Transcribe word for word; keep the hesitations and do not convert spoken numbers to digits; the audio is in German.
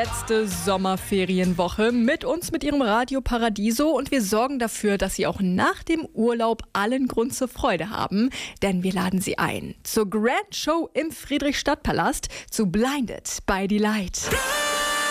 letzte Sommerferienwoche mit uns, mit ihrem Radio Paradiso, und wir sorgen dafür, dass Sie auch nach dem Urlaub allen Grund zur Freude haben, denn wir laden Sie ein zur Grand Show im Friedrichstadtpalast, zu Blinded by Delight.